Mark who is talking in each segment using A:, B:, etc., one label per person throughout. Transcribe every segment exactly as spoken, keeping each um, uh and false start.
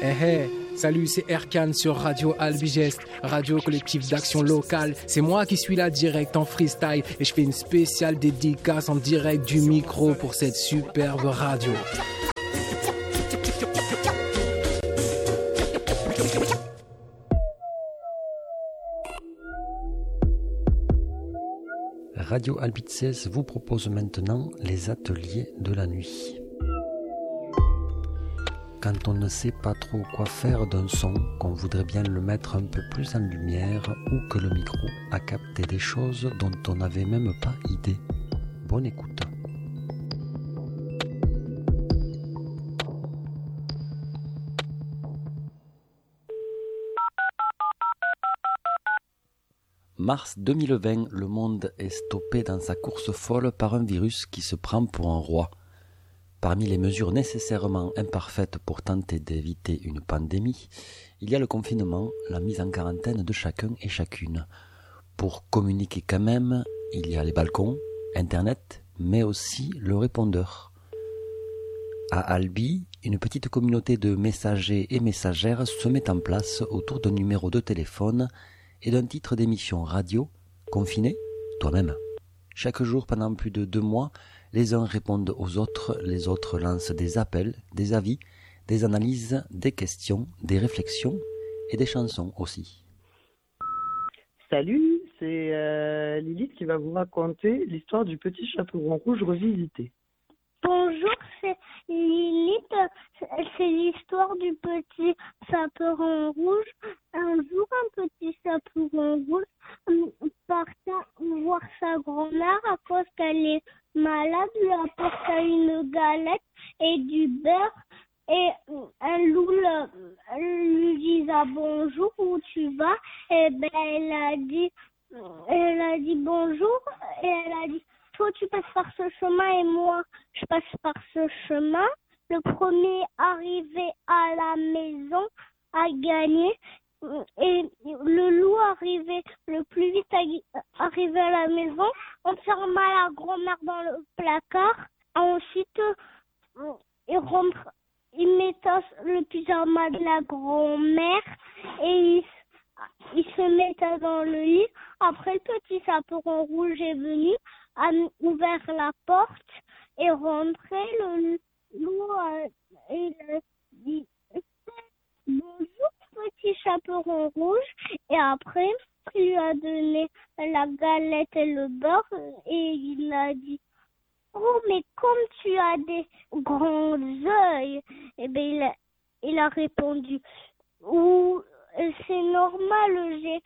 A: Eh hey, salut, c'est Erkan sur Radio Albigest, radio collective d'action locale. C'est moi qui suis là direct en freestyle et je fais une spéciale dédicace en direct du micro pour cette superbe radio.
B: Radio Albizes vous propose maintenant les ateliers de la nuit. Quand on ne sait pas trop quoi faire d'un son, qu'on voudrait bien le mettre un peu plus en lumière ou que le micro a capté des choses dont on n'avait même pas idée. Bonne écoute. Mars deux mille vingt, le monde est stoppé dans sa course folle par un virus qui se prend pour un roi. Parmi les mesures nécessairement imparfaites pour tenter d'éviter une pandémie, il y a le confinement, la mise en quarantaine de chacun et chacune. Pour communiquer quand même, il y a les balcons, Internet, mais aussi le répondeur. À Albi, une petite communauté de messagers et messagères se met en place autour d'un numéro de téléphone et d'un titre d'émission radio, Confiné, toi-même. Chaque jour pendant plus de deux mois, les uns répondent aux autres, les autres lancent des appels, des avis, des analyses, des questions, des réflexions et des chansons aussi.
C: Salut, c'est euh, Lilith qui va vous raconter l'histoire du petit chaperon rouge revisité.
D: Bonjour, c'est Lilith, c'est l'histoire du petit chaperon rouge. Un jour, un petit chaperon rouge partait voir sa grand-mère à cause qu'elle est malade, lui apporta une galette et du beurre. Et un loup le, lui disait bonjour, où tu vas? Et ben elle a dit, elle a dit bonjour et elle a dit toi tu passes par ce chemin et moi je passe par ce chemin. Le premier arrivé à la maison a gagné et le loup arrivé le plus vite à, arrivé à la maison, enferma la grand-mère dans le placard. Ensuite il rentre, il mettait le pyjama de la grand-mère et il, il se mettait dans le lit. Après, le petit chaperon rouge est venu, a ouvert la porte et rentré. Le loup a, il a dit bonjour petit chaperon rouge et après il lui a donné la galette et le beurre et il a dit oh mais comme tu as des grands yeux, et ben il a, il a répondu ou c'est normal, j'ai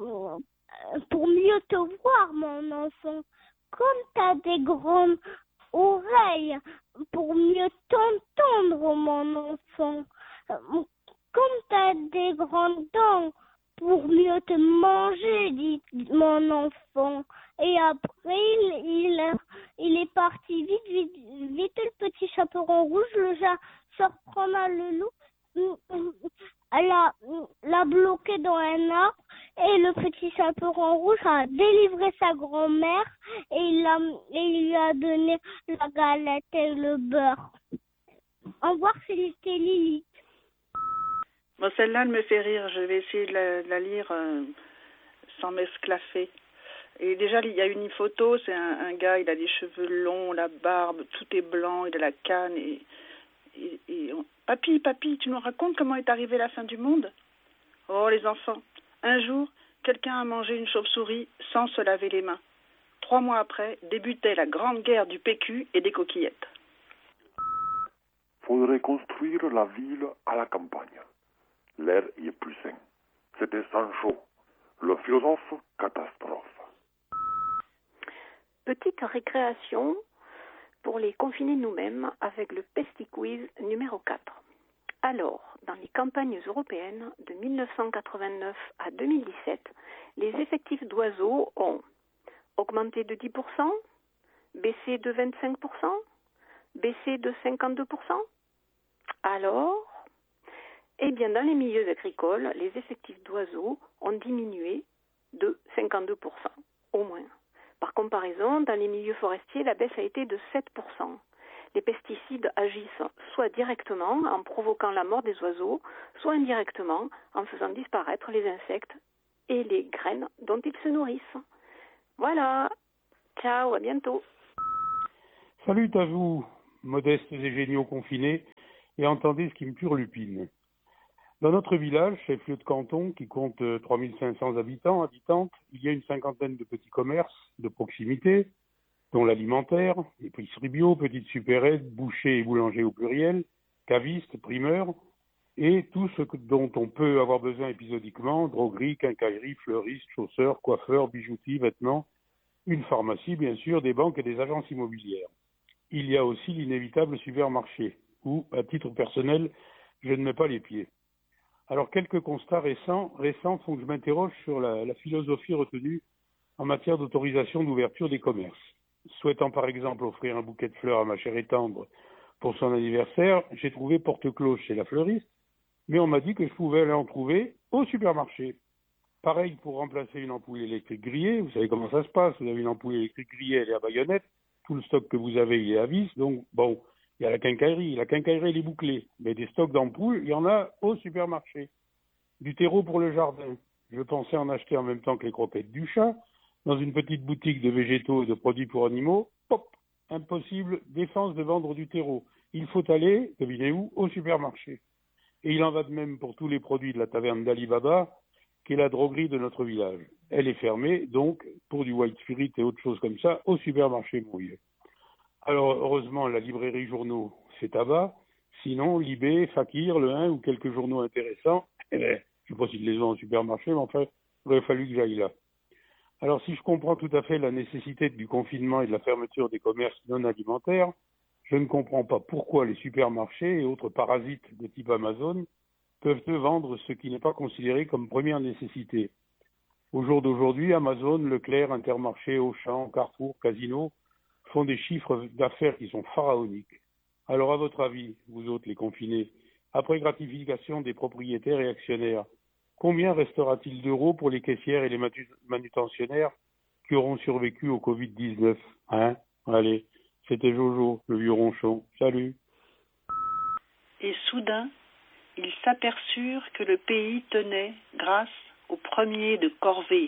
D: pour mieux te voir mon enfant. Comme tu as des grandes oreilles, pour mieux t'entendre, mon enfant. Comme tu as des grandes dents, pour mieux te manger, dit mon enfant. Et après, il, il, il est parti vite, vite, vite, le petit chaperon rouge, le surprenant le loup, l'a, l'a bloqué dans un arbre. Et le petit chaperon rouge a délivré sa grand-mère et il, a, et il lui a donné la galette et le beurre. Au revoir, c'était Lilith.
E: Bon, celle-là, elle me fait rire. Je vais essayer de la, de la lire euh, sans m'esclaffer. Et déjà, il y a une photo, c'est un, un gars, il a des cheveux longs, la barbe, tout est blanc, il a la canne. Et, et, et on... Papy, papy, tu nous racontes comment est arrivée la fin du monde? Oh, les enfants. Un jour, quelqu'un a mangé une chauve-souris sans se laver les mains. Trois mois après, débutait la grande guerre du P Q et des coquillettes.
F: Faudrait construire la ville à la campagne. L'air y est plus sain. C'était Sancho, le philosophe catastrophe.
G: Petite récréation pour les confiner nous-mêmes avec le Pesti Quiz numéro quatre. Alors, dans les campagnes européennes de mille neuf cent quatre-vingt-neuf à deux mille dix-sept, les effectifs d'oiseaux ont augmenté de dix pour cent, baissé de vingt-cinq pour cent, baissé de cinquante-deux pour cent. Alors, eh bien, dans les milieux agricoles, les effectifs d'oiseaux ont diminué de cinquante-deux pour cent, au moins. Par comparaison, dans les milieux forestiers, la baisse a été de sept pour cent. Les pesticides agissent soit directement en provoquant la mort des oiseaux, soit indirectement en faisant disparaître les insectes et les graines dont ils se nourrissent. Voilà. Ciao, à bientôt.
H: Salut à vous, modestes et géniaux confinés, et entendez ce qui me turlupine. Dans notre village, chef-lieu de canton, qui compte trois mille cinq cents habitants, habitantes, il y a une cinquantaine de petits commerces de proximité, dont l'alimentaire, épicerie bio, petites supérettes, bouchers et boulangers au pluriel, cavistes, primeurs, et tout ce que, dont on peut avoir besoin épisodiquement, droguerie, quincaillerie, fleuriste, chausseurs, coiffeurs, bijoutiers, vêtements, une pharmacie, bien sûr, des banques et des agences immobilières. Il y a aussi l'inévitable supermarché, où, à titre personnel, je ne mets pas les pieds. Alors, quelques constats récents, récents font que je m'interroge sur la, la philosophie retenue en matière d'autorisation d'ouverture des commerces. Souhaitant par exemple offrir un bouquet de fleurs à ma chère et tendre pour son anniversaire, j'ai trouvé porte-cloche chez la fleuriste, mais on m'a dit que je pouvais aller en trouver au supermarché. Pareil pour remplacer une ampoule électrique grillée, vous savez comment ça se passe, vous avez une ampoule électrique grillée, elle est à baïonnette, tout le stock que vous avez, il est à vis, donc bon, il y a la quincaillerie, la quincaillerie elle est bouclée, mais des stocks d'ampoules, il y en a au supermarché. Du terreau pour le jardin, je pensais en acheter en même temps que les croquettes du chat, dans une petite boutique de végétaux et de produits pour animaux, pop, impossible, défense de vendre du terreau. Il faut aller, devinez où, au supermarché. Et il en va de même pour tous les produits de la taverne d'Ali Baba, qui est la droguerie de notre village. Elle est fermée, donc, pour du white spirit et autres choses comme ça, au supermarché mouillé. Alors, heureusement, la librairie journaux, c'est tabac. Sinon, Libé, Fakir, Le un ou quelques journaux intéressants, eh ben, je ne sais pas s'ils les ont au supermarché, mais enfin, il aurait fallu que j'aille là. Alors, si je comprends tout à fait la nécessité du confinement et de la fermeture des commerces non alimentaires, je ne comprends pas pourquoi les supermarchés et autres parasites de type Amazon peuvent vendre ce qui n'est pas considéré comme première nécessité. Au jour d'aujourd'hui, Amazon, Leclerc, Intermarché, Auchan, Carrefour, Casino font des chiffres d'affaires qui sont pharaoniques. Alors, à votre avis, vous autres les confinés, après gratification des propriétaires et actionnaires, combien restera-t-il d'euros pour les caissières et les manutentionnaires qui auront survécu au covid dix-neuf? Hein? Allez, c'était Jojo, le vieux ronchon. Salut.
E: Et soudain, ils s'aperçurent que le pays tenait grâce au premier de corvée.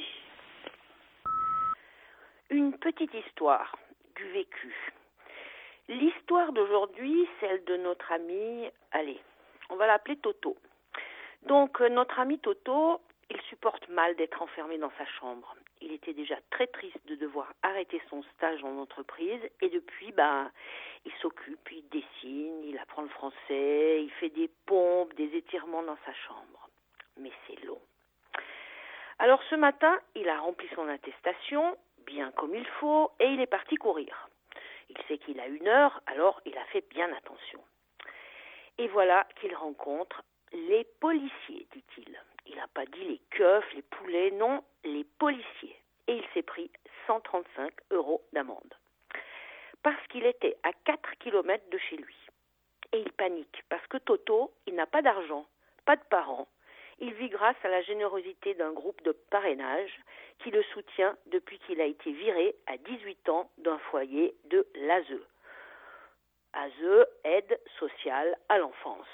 I: Une petite histoire du vécu. L'histoire d'aujourd'hui, celle de notre ami, allez, on va l'appeler Toto. Donc, notre ami Toto, il supporte mal d'être enfermé dans sa chambre. Il était déjà très triste de devoir arrêter son stage en entreprise et depuis, ben, il s'occupe, il dessine, il apprend le français, il fait des pompes, des étirements dans sa chambre. Mais c'est long. Alors ce matin, il a rempli son attestation, bien comme il faut, et il est parti courir. Il sait qu'il a une heure, alors il a fait bien attention. Et voilà qu'il rencontre les policiers, dit-il. Il n'a pas dit les keufs, les poulets, non, les policiers. Et il s'est pris cent trente-cinq euros d'amende. Parce qu'il était à quatre kilomètres de chez lui. Et il panique, parce que Toto, il n'a pas d'argent, pas de parents. Il vit grâce à la générosité d'un groupe de parrainage qui le soutient depuis qu'il a été viré à dix-huit ans d'un foyer de l'A S E. A S E, aide sociale à l'enfance.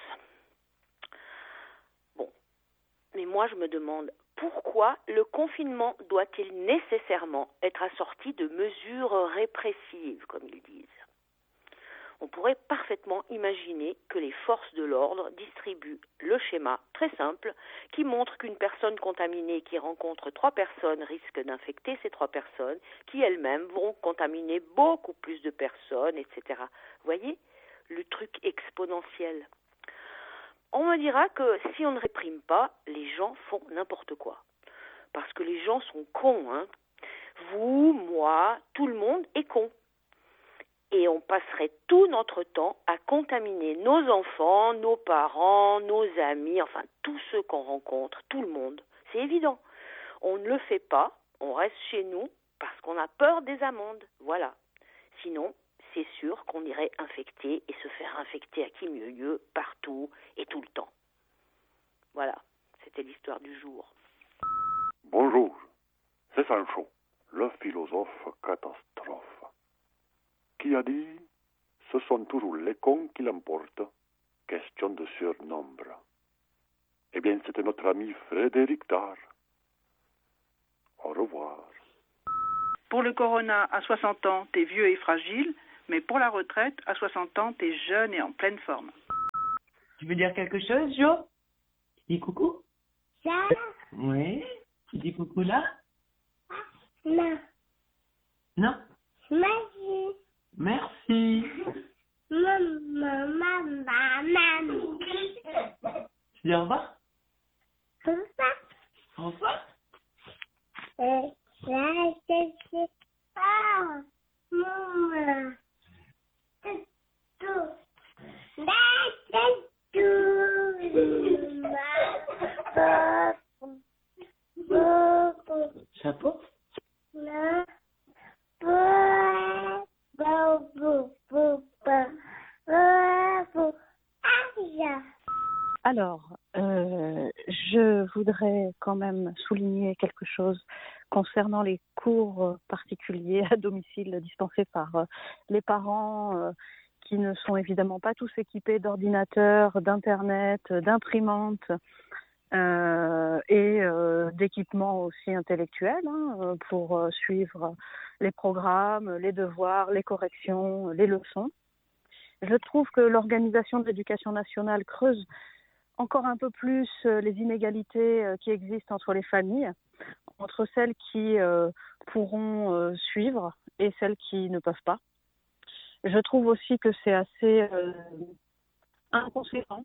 I: Bon, mais moi je me demande, pourquoi le confinement doit-il nécessairement être assorti de mesures répressives, comme ils disent ? On pourrait parfaitement imaginer que les forces de l'ordre distribuent le schéma très simple qui montre qu'une personne contaminée qui rencontre trois personnes risque d'infecter ces trois personnes qui elles-mêmes vont contaminer beaucoup plus de personnes, et cetera. Vous voyez, le truc exponentiel. On me dira que si on ne réprime pas, les gens font n'importe quoi. Parce que les gens sont cons, hein. Vous, moi, tout le monde est con. Et on passerait tout notre temps à contaminer nos enfants, nos parents, nos amis, enfin tous ceux qu'on rencontre, tout le monde. C'est évident. On ne le fait pas, on reste chez nous parce qu'on a peur des amendes. Voilà. Sinon, c'est sûr qu'on irait infecter et se faire infecter à qui mieux mieux, partout et tout le temps. Voilà, c'était l'histoire du jour.
F: Bonjour, c'est Sancho, le philosophe catastrophe. Qui a dit ce sont toujours les cons qui l'emportent. Question de surnombre. Eh bien, c'était notre ami Frédéric Dard. Au revoir.
E: Pour le corona, à soixante ans, t'es vieux et fragile, mais pour la retraite, à soixante ans, t'es jeune et en pleine forme.
J: Tu veux dire quelque chose, Jo? Tu dis coucou?
D: Ça?
J: Oui. Tu dis coucou là?
D: Non.
J: Non?
D: Merci.
J: Merci.
D: Maman, maman, maman.
J: Tu dis au revoir?
D: Au revoir.
J: Au revoir.
D: Euh, là, c'est... c'est- Ah, maman. C'est tout. Là, c'est tout. Là, beaucoup.
J: Chapeau?
D: Là, beaucoup. Beaucoup. Beaucoup. Aïe.
K: Alors, euh, je voudrais quand même souligner quelque chose concernant les cours particuliers à domicile dispensés par euh, les parents euh, qui ne sont évidemment pas tous équipés d'ordinateurs, d'internet, d'imprimantes euh, et euh, d'équipements aussi intellectuels hein, pour euh, suivre les programmes, les devoirs, les corrections, les leçons. Je trouve que l'organisation de l'éducation nationale creuse encore un peu plus les inégalités qui existent entre les familles, entre celles qui euh, pourront euh, suivre et celles qui ne peuvent pas. Je trouve aussi que c'est assez euh, inconséquent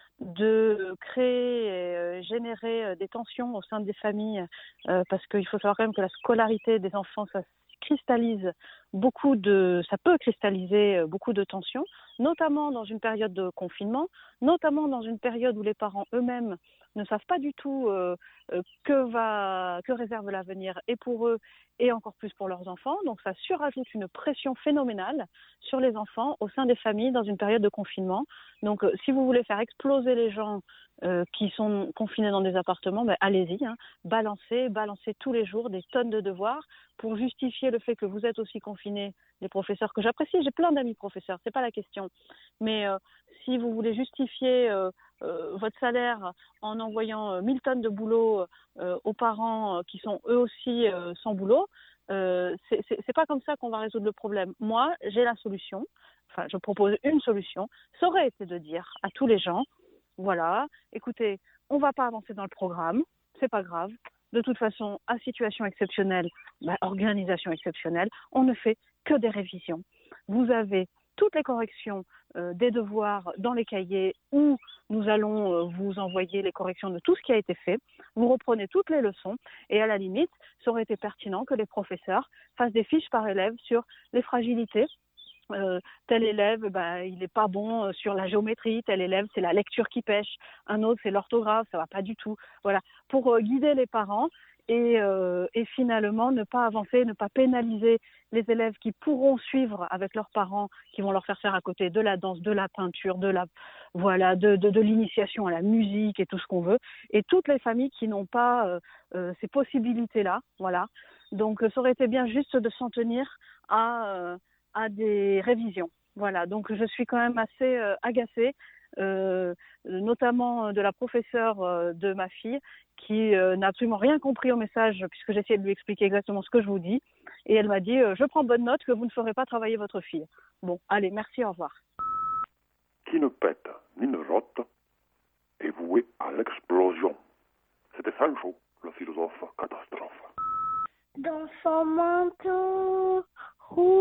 K: de créer et euh, générer des tensions au sein des familles euh, parce qu'il faut savoir quand même que la scolarité des enfants, ça cristallise beaucoup de, ça peut cristalliser beaucoup de tensions, notamment dans une période de confinement, notamment dans une période où les parents eux-mêmes ne savent pas du tout euh, euh, que va, que réserve l'avenir et pour eux et encore plus pour leurs enfants. Donc ça surajoute une pression phénoménale sur les enfants au sein des familles dans une période de confinement. Donc euh, si vous voulez faire exploser les gens euh, qui sont confinés dans des appartements, ben, allez-y, hein, balancez, balancez tous les jours des tonnes de devoirs pour justifier le fait que vous êtes aussi confinés, les professeurs que j'apprécie. J'ai plein d'amis professeurs, c'est pas la question. Mais euh, si vous voulez justifier euh, euh, votre salaire en envoyant euh, mille tonnes de boulot euh, aux parents euh, qui sont eux aussi euh, sans boulot, euh, c'est, c'est, c'est pas comme ça qu'on va résoudre le problème. Moi, j'ai la solution. Enfin, je propose une solution. Ça aurait été de dire à tous les gens, voilà, écoutez, on va pas avancer dans le programme, c'est pas grave. De toute façon, à situation exceptionnelle, bah, organisation exceptionnelle, on ne fait que des révisions. Vous avez toutes les corrections euh, des devoirs dans les cahiers où nous allons euh, vous envoyer les corrections de tout ce qui a été fait. Vous reprenez toutes les leçons et à la limite, ça aurait été pertinent que les professeurs fassent des fiches par élève sur les fragilités. Euh, tel élève, bah, il n'est pas bon euh, sur la géométrie, tel élève, c'est la lecture qui pêche, un autre, c'est l'orthographe, ça ne va pas du tout. Voilà, pour euh, guider les parents et, euh, et finalement ne pas avancer, ne pas pénaliser les élèves qui pourront suivre avec leurs parents, qui vont leur faire faire à côté de la danse, de la peinture, de la voilà, de, de, de l'initiation à la musique et tout ce qu'on veut, et toutes les familles qui n'ont pas euh, euh, ces possibilités-là. Voilà, donc euh, ça aurait été bien juste de s'en tenir à euh, à des révisions. Voilà, donc je suis quand même assez euh, agacée, euh, notamment de la professeure euh, de ma fille qui euh, n'a absolument rien compris au message puisque j'essayais de lui expliquer exactement ce que je vous dis et elle m'a dit euh, « je prends bonne note que vous ne ferez pas travailler votre fille ». Bon, allez, merci, au revoir.
F: Qui ne pète ni ne rote est voué à l'explosion. C'était Sancho, le philosophe catastrophe.
D: Dans son manteau rouge.